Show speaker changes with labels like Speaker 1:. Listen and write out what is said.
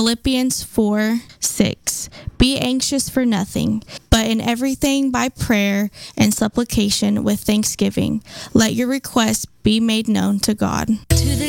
Speaker 1: Philippians 4:6. Be anxious for nothing, but in everything by prayer and supplication with thanksgiving, let your requests be made known to God.
Speaker 2: To the